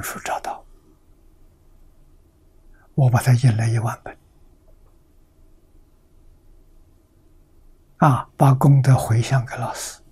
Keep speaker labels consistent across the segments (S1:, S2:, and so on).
S1: 书找到，我把它印了10000本，把功德回向给老师。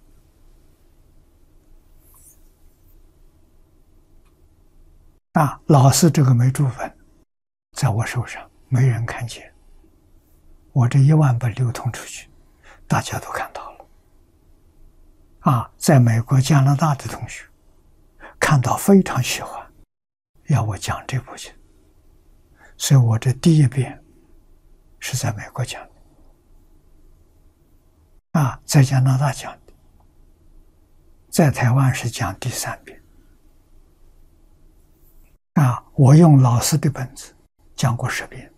S1: 老师这个没注本，在我手上，没人看见。我这10000本流通出去，大家都看到了。在美国、加拿大的同学看到非常喜欢，要我讲这部经。所以我这第一遍是在美国讲的，在加拿大讲的，在台湾是讲第3遍。我用老师的本子讲过10遍。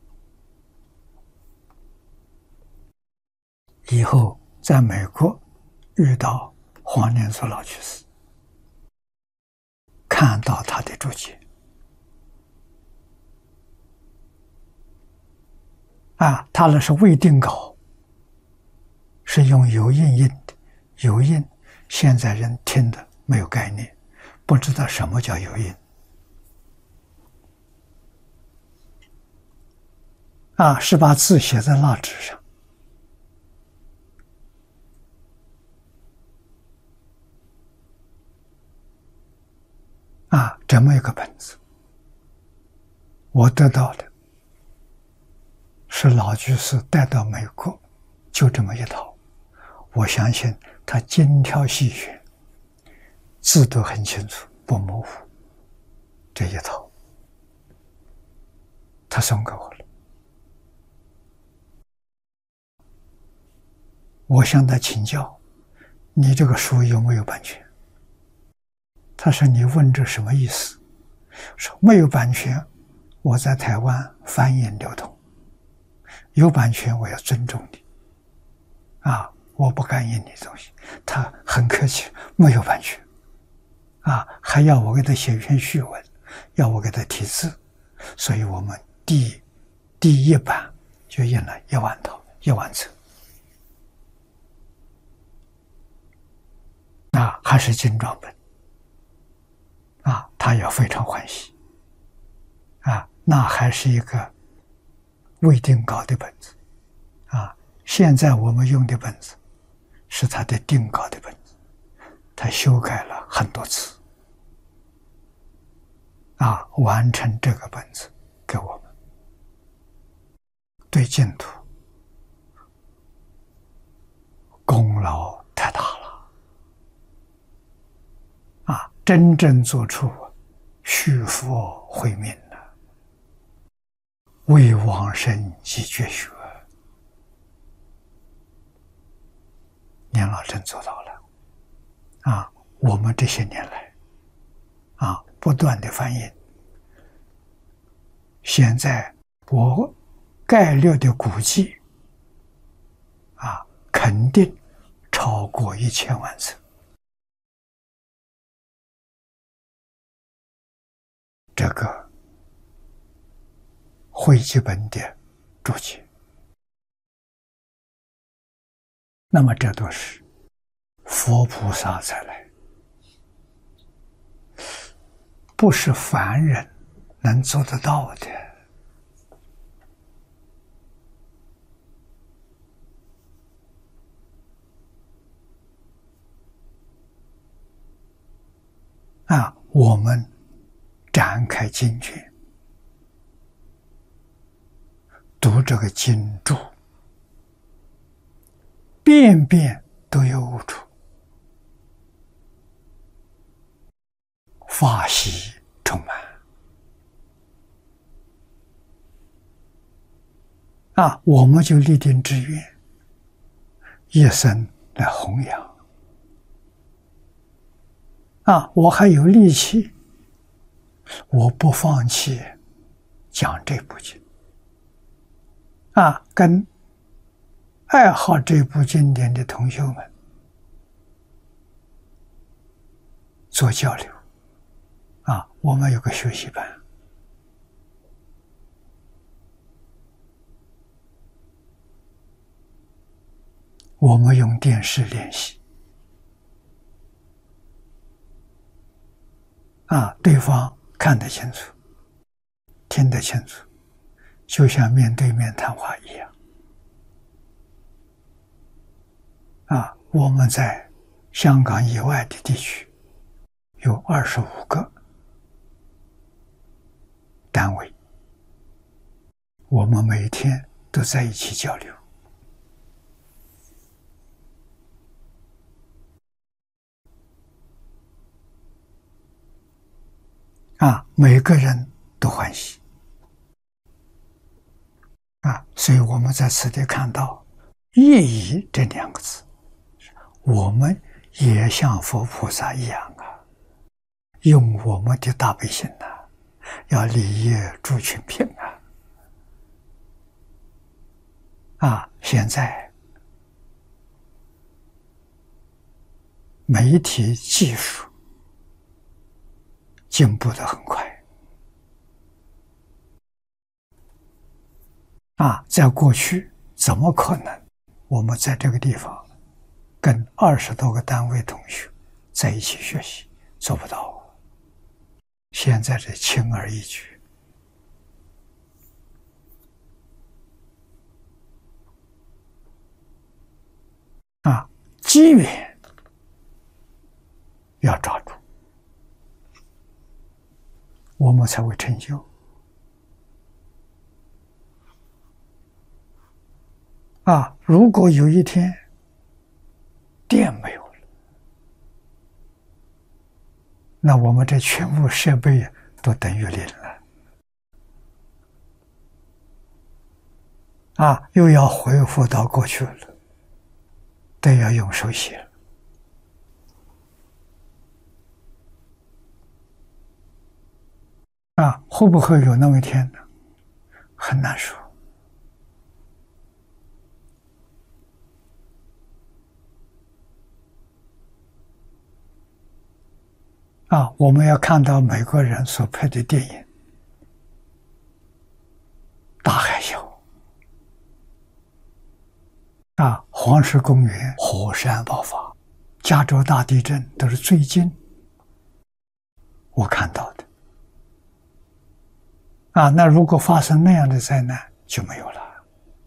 S1: 以后在美国遇到黄念祖老居士，看到他的注解，他那是未定稿，是用油印印的。油印现在人听的没有概念，不知道什么叫油印。是把字写在蜡纸上。这么一个本子，我得到的是老居士带到美国，就这么一套。我相信他精挑细选，字都很清楚，不模糊。这一套他送给我了。我向他请教，你这个书有没有版权？他说，你问这什么意思？说没有版权，我在台湾翻译流通，有版权我要尊重你。我不敢印你东西。他很客气，没有版权。还要我给他写一篇序文，要我给他题字，所以我们第一版就印了10000套，10000册。还是精装本。他也非常欢喜。那还是一个未定稿的本子。现在我们用的本子是他的定稿的本子，他修改了很多次。完成这个本子给我们，对净土功劳太大了。真正做出续佛慧命了，为往生极绝学。年老真做到了。我们这些年来不断的翻译，现在我概略的估计肯定超过1000万册。这个汇集本的注解，那么这都是佛菩萨才来，不是凡人能做得到的。我们展开经卷，读这个经注，遍遍都有悟处，法喜充满。我们就立定志愿，一生来弘扬。我还有力气，我不放弃讲这部经。跟爱好这部经典的同学们做交流。我们有个学习班，我们用电视练习。 对方看得清楚，听得清楚，就像面对面谈话一样。我们在香港以外的地区有25个单位，我们每天都在一起交流。每个人都欢喜。所以我们在此地看到“业已”这2个字，我们也像佛菩萨一样用我们的大悲心要利业诸群品现在媒体技术进步得很快在过去怎么可能我们在这个地方跟20多个单位同学在一起学习，做不到。现在是轻而易举机缘要抓住，我们才会成就。如果有一天电没有了，那我们这全部设备都等于零了。又要恢复到过去了，都要用手写了。会不会有那么一天呢？很难说。我们要看到美国人所拍的电影《大海啸》黄石公园火山爆发，加州大地震，都是最近我看到的。那如果发生那样的灾难就没有了，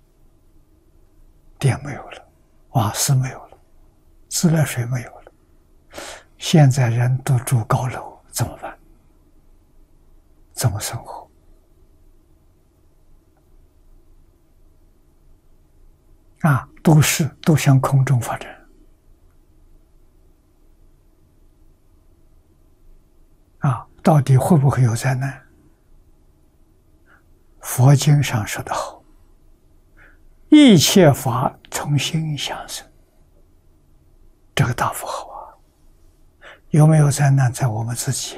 S1: 电没有了，瓦斯没有了，自来水没有了。现在人都住高楼，怎么办？怎么生活？都市都向空中发展。到底会不会有灾难？佛经上说得好，一切法从心想生，这个大符号有没有灾难在我们自己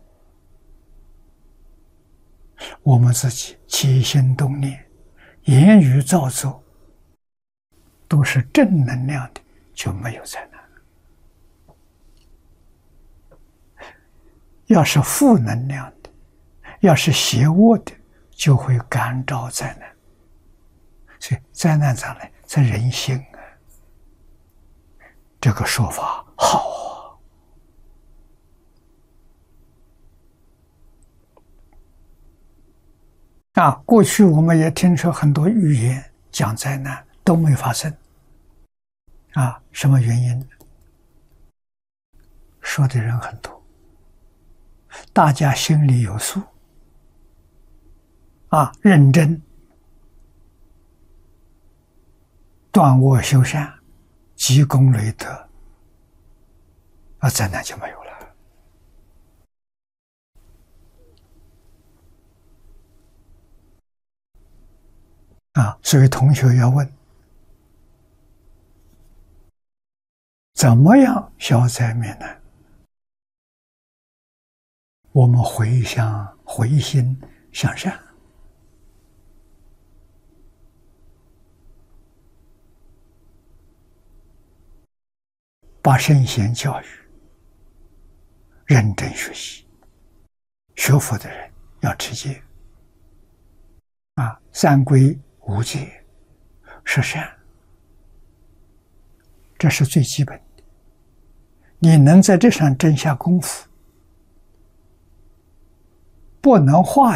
S1: 我们自己起心动念、言语造作都是正能量的，就没有灾难。要是负能量的，要是邪恶的，就会感召灾难。所以灾难咋来？在人心这个说法好过去我们也听说很多预言讲灾难都没发生什么原因？说的人很多，大家心里有数认真断恶修善，积功累德灾难就没有了。所以同学要问，怎么样消灾灭难？我们回心向善，把圣贤教育认真学习，学佛的人要持戒三归五戒十善，这是最基本的。你能在这上真下功夫， 不能化